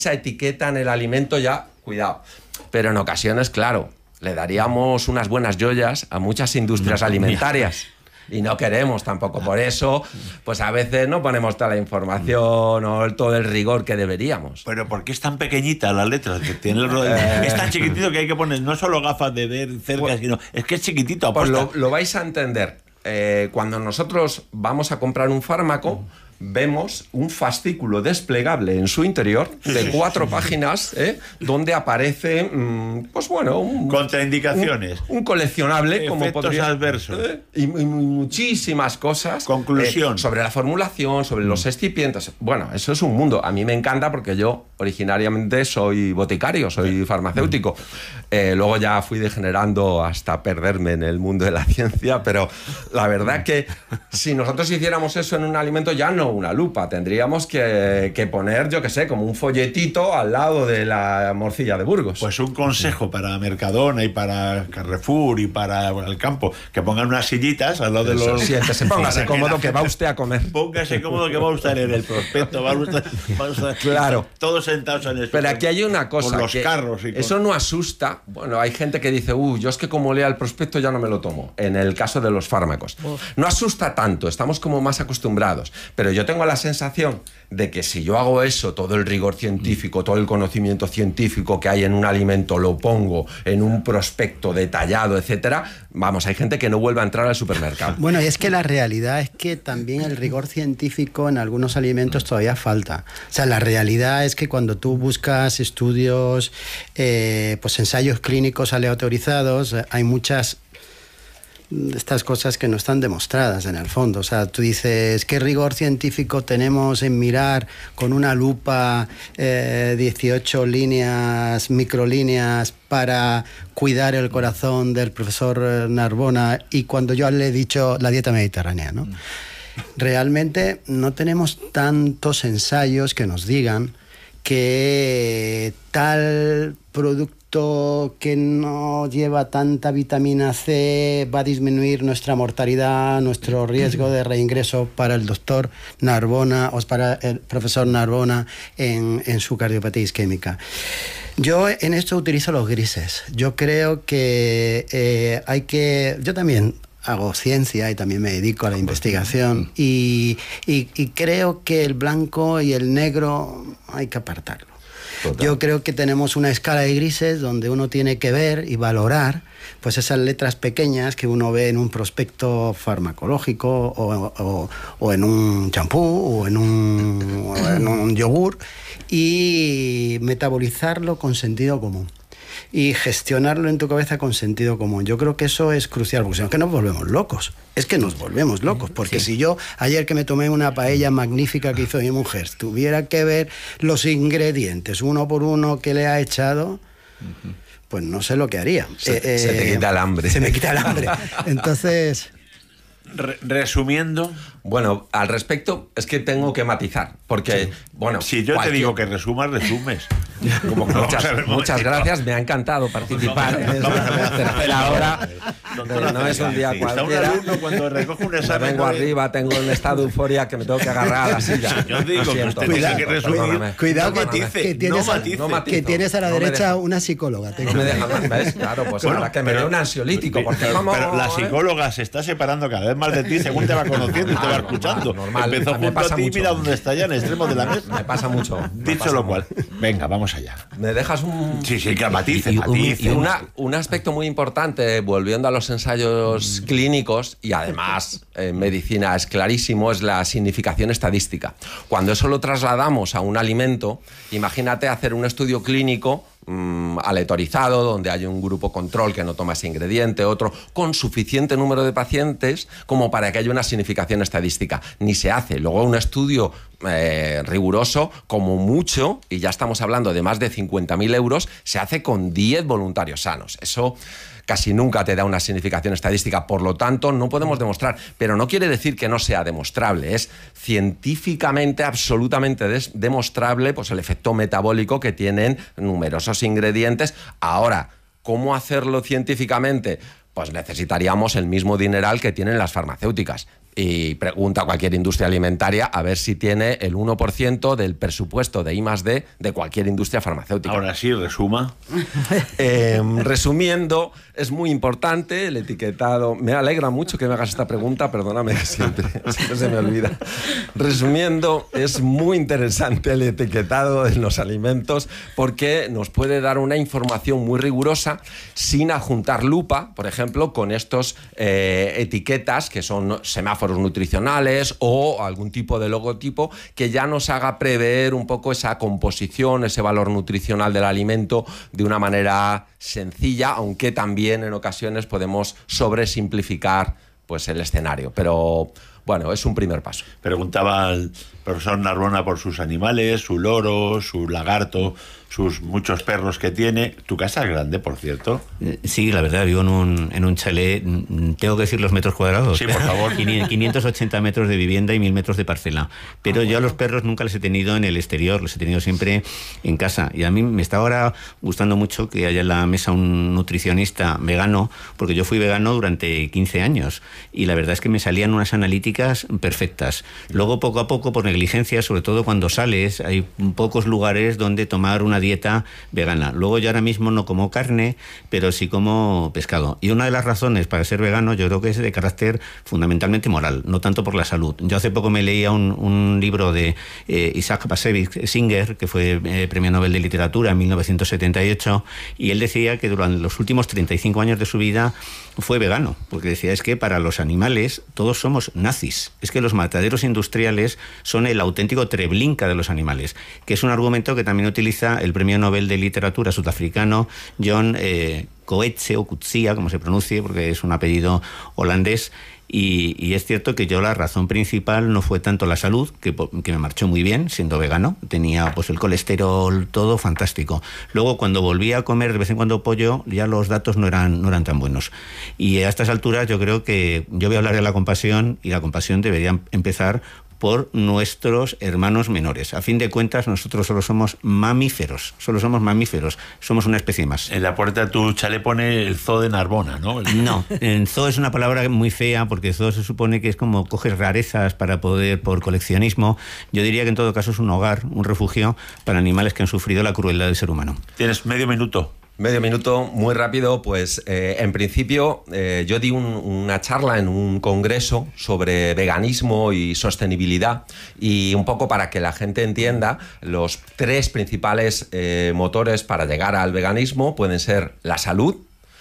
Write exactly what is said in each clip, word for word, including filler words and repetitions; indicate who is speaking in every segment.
Speaker 1: esa etiqueta en el alimento ya, cuidado. Pero en ocasiones, claro, le daríamos unas buenas joyas a muchas industrias alimentarias. Y no queremos tampoco. Por eso, pues a veces no ponemos toda la información o todo el rigor que deberíamos.
Speaker 2: Pero ¿por qué es tan pequeñita la letra? Que tiene el rollo, eh... Es tan chiquitito que hay que poner no solo gafas de ver cerca, pues, sino es que es chiquitito.
Speaker 1: Pues lo, lo vais a entender. Eh, cuando nosotros vamos a comprar un fármaco, vemos un fascículo desplegable en su interior de cuatro páginas, ¿eh? donde aparece, mmm, pues bueno, un,
Speaker 2: contraindicaciones,
Speaker 1: un, un coleccionable,
Speaker 2: efectos
Speaker 1: como podría,
Speaker 2: adversos,
Speaker 1: ¿eh? y, y muchísimas cosas.
Speaker 2: Conclusión.
Speaker 1: Eh, sobre la formulación, sobre los excipientes. Bueno, eso es un mundo. A mí me encanta porque yo originariamente soy boticario, soy farmacéutico. Eh, luego ya fui degenerando hasta perderme en el mundo de la ciencia, pero la verdad que si nosotros hiciéramos eso en un alimento, ya no una lupa, tendríamos que, que poner, yo qué sé, como un folletito al lado de la morcilla de Burgos.
Speaker 2: Pues un consejo para Mercadona y para Carrefour y para el campo, que pongan unas sillitas al lado de los...
Speaker 1: Siéntese, póngase cómodo que va usted a comer.
Speaker 2: Póngase cómodo que va usted en el prospecto, va usted, va usted,
Speaker 1: claro.
Speaker 2: Todos sentados en el...
Speaker 1: Pero aquí hay una cosa,
Speaker 2: con los
Speaker 1: que
Speaker 2: carros y con...
Speaker 1: eso no asusta. Bueno, hay gente que dice, uh, yo es que como lea el prospecto ya no me lo tomo, en el caso de los fármacos. Uf. No asusta tanto, estamos como más acostumbrados, pero yo Yo tengo la sensación de que si yo hago eso, todo el rigor científico, todo el conocimiento científico que hay en un alimento, lo pongo en un prospecto detallado, etcétera, vamos, hay gente que no vuelve a entrar al supermercado.
Speaker 3: Bueno, y es que la realidad es que también el rigor científico en algunos alimentos todavía falta. O sea, la realidad es que cuando tú buscas estudios, eh, pues ensayos clínicos aleatorizados, hay muchas de estas cosas que no están demostradas en el fondo. O sea, tú dices, ¿qué rigor científico tenemos en mirar con una lupa eh, dieciocho líneas, microlíneas para cuidar el corazón del profesor Narbona? Y cuando yo le he dicho la dieta mediterránea, ¿no? Realmente no tenemos tantos ensayos que nos digan que tal producto que no lleva tanta vitamina C va a disminuir nuestra mortalidad, nuestro riesgo de reingreso para el doctor Narbona o para el profesor Narbona en, en su cardiopatía isquémica. Yo en esto utilizo los grises. Yo creo que eh, hay que... Yo también hago ciencia y también me dedico a la investigación y, y, y creo que el blanco y el negro hay que apartarlo. Total. Yo creo que tenemos una escala de grises donde uno tiene que ver y valorar pues esas letras pequeñas que uno ve en un prospecto farmacológico o, o, o en un champú o en un, o en un yogur y metabolizarlo con sentido común. Y gestionarlo en tu cabeza con sentido común. Yo creo que eso es crucial, porque si no, es que nos volvemos locos. Es que nos volvemos locos, porque sí. Si yo, ayer que me tomé una paella magnífica que hizo mi mujer, tuviera que ver los ingredientes uno por uno que le ha echado, uh-huh. pues no sé lo que haría.
Speaker 1: Se, eh, se te quita el hambre.
Speaker 3: Se me quita el hambre. Entonces...
Speaker 2: Re- resumiendo...
Speaker 1: Bueno, al respecto es que tengo que matizar, porque, sí. bueno...
Speaker 2: Si yo cualquier... te digo que resumas, resumes.
Speaker 1: Como que muchas, muchas gracias, me ha encantado participar en esta tercera hora. No es un día cualquiera.
Speaker 2: Un alumno cuando recoge un examen...
Speaker 1: Vengo arriba, tengo un estado de euforia que me tengo que agarrar a la silla.
Speaker 2: Yo digo que usted tiene que resumir.
Speaker 3: Cuidado que, matice, que, tienes no matice, a, no que tienes a la no derecha una psicóloga.
Speaker 1: No me dejan, ¿ves? Claro, pues bueno, ahora que me dé un ansiolítico. Porque
Speaker 2: pero,
Speaker 1: vamos,
Speaker 2: pero la psicóloga se está separando cada vez más de ti según te va conociendo y te va escuchando.
Speaker 1: Normal,
Speaker 2: Empezó junto a ti y mira dónde está ya, en el extremo de la mesa.
Speaker 1: Me pasa mucho.
Speaker 2: Dicho lo cual, venga, vamos allá.
Speaker 1: ¿Me dejas un...?
Speaker 2: Sí, sí, que matice,
Speaker 1: y,
Speaker 2: matice.
Speaker 1: Y una, un aspecto muy importante, volviendo a los ensayos mm. clínicos, y además en medicina es clarísimo, es la significación estadística. Cuando eso lo trasladamos a un alimento, imagínate hacer un estudio clínico mmm, aleatorizado, donde hay un grupo control que no toma ese ingrediente, otro, con suficiente número de pacientes como para que haya una significación estadística. Ni se hace. Luego un estudio eh, riguroso, como mucho, y ya estamos hablando de más de cincuenta mil euros, se hace con diez voluntarios sanos. Eso casi nunca te da una significación estadística, por lo tanto no podemos demostrar, pero no quiere decir que no sea demostrable, es científicamente absolutamente des- demostrable pues el efecto metabólico que tienen numerosos ingredientes. Ahora, ¿cómo hacerlo científicamente? Pues necesitaríamos el mismo dineral que tienen las farmacéuticas. Y pregunta a cualquier industria alimentaria a ver si tiene el uno por ciento del presupuesto de I más D de cualquier industria farmacéutica.
Speaker 2: Ahora sí, resuma.
Speaker 1: Eh, resumiendo, es muy importante el etiquetado. Me alegra mucho que me hagas esta pregunta, perdóname que siempre, siempre se me olvida. Resumiendo, es muy interesante el etiquetado de los alimentos porque nos puede dar una información muy rigurosa sin adjuntar lupa, por ejemplo, con estos eh, etiquetas que son semáforos nutricionales o algún tipo de logotipo que ya nos haga prever un poco esa composición, ese valor nutricional del alimento de una manera sencilla, aunque también en ocasiones podemos sobresimplificar pues, el escenario. Pero bueno, es un primer paso.
Speaker 2: Preguntaba al profesor Narbona por sus animales, su loro, su lagarto, sus muchos perros que tiene. Tu casa es grande, por cierto.
Speaker 4: Sí, la verdad, vivo en un, en un chalet. Tengo que decir los metros cuadrados.
Speaker 2: Sí, por favor.
Speaker 4: quinientos ochenta metros de vivienda y mil metros de parcela. Pero ah, yo a los perros nunca les he tenido en el exterior, los he tenido siempre en casa. Y a mí me está ahora gustando mucho que haya en la mesa un nutricionista vegano, porque yo fui vegano durante quince años. Y la verdad es que me salían unas analíticas perfectas. Luego, poco a poco, por negligencia, sobre todo cuando sales, hay pocos lugares donde tomar una dieta vegana. Luego yo ahora mismo no como carne, pero sí como pescado. Y una de las razones para ser vegano yo creo que es de carácter fundamentalmente moral, no tanto por la salud. Yo hace poco me leía un, un libro de eh, Isaac Bashevis Singer, que fue eh, premio Nobel de Literatura en mil novecientos setenta y ocho, y él decía que durante los últimos treinta y cinco años de su vida fue vegano, porque decía es que para los animales todos somos nazis, es que los mataderos industriales son el auténtico Treblinka de los animales, que es un argumento que también utiliza el premio Nobel de Literatura sudafricano John eh, Coetzee o Coetzee, como se pronuncie, porque es un apellido holandés. Y, y es cierto que yo la razón principal no fue tanto la salud, que, que me marchó muy bien siendo vegano, tenía pues el colesterol todo fantástico. Luego cuando volví a comer de vez en cuando pollo, ya los datos no eran, no eran tan buenos. Y a estas alturas yo creo que yo voy a hablar de la compasión, y la compasión debería empezar por nuestros hermanos menores. A fin de cuentas, nosotros solo somos mamíferos, solo somos mamíferos, somos una especie más.
Speaker 2: En la puerta de tu chalet pone el zoo de Narbona, ¿no?
Speaker 4: No, en zoo es una palabra muy fea, porque zoo se supone que es como coges rarezas para poder, por coleccionismo. Yo diría que en todo caso es un hogar, un refugio para animales que han sufrido la crueldad del ser humano.
Speaker 2: Tienes medio minuto.
Speaker 1: Medio minuto, muy rápido. Pues eh, en principio eh, yo di un, una charla en un congreso sobre veganismo y sostenibilidad, y un poco para que la gente entienda, los tres principales eh, motores para llegar al veganismo pueden ser la salud,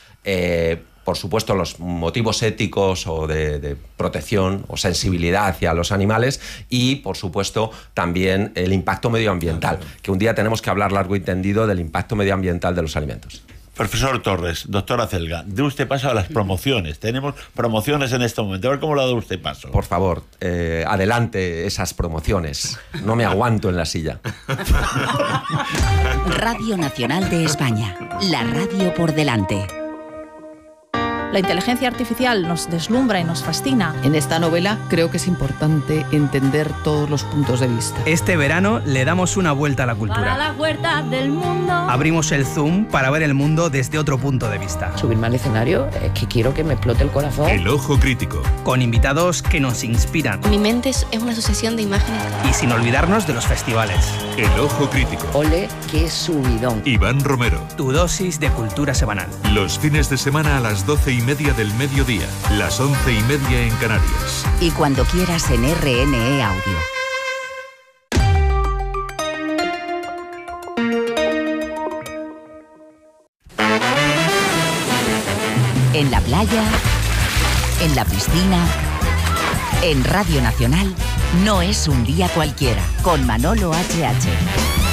Speaker 1: eh, por supuesto los motivos éticos o de, de protección o sensibilidad hacia los animales, y por supuesto también el impacto medioambiental, que un día tenemos que hablar largo y tendido del impacto medioambiental de los alimentos.
Speaker 2: Profesor Torres, doctora Celga, dé usted paso a las promociones. Tenemos promociones en este momento. A ver cómo lo da usted paso.
Speaker 1: Por favor, eh, adelante esas promociones. No me aguanto en la silla.
Speaker 5: Radio Nacional de España. La radio por delante.
Speaker 6: La inteligencia artificial nos deslumbra y nos fascina.
Speaker 7: En esta novela creo que es importante entender todos los puntos de vista.
Speaker 8: Este verano le damos una vuelta a la cultura.
Speaker 9: Para la vuelta del mundo.
Speaker 8: Abrimos el Zoom para ver el mundo desde otro punto de vista.
Speaker 7: Subirme al escenario es que quiero que me explote el corazón.
Speaker 10: El Ojo Crítico.
Speaker 8: Con invitados que nos inspiran.
Speaker 11: Mi mente es una sucesión de imágenes.
Speaker 8: Y sin olvidarnos de los festivales.
Speaker 10: El Ojo Crítico.
Speaker 7: Ole, qué subidón.
Speaker 10: Iván Romero.
Speaker 8: Tu dosis de cultura semanal.
Speaker 10: Los fines de semana a las doce y media del mediodía, las once y media en Canarias.
Speaker 5: Y cuando quieras en R N E Audio. En la playa, en la piscina, en Radio Nacional, no es un día cualquiera, con Manolo H H.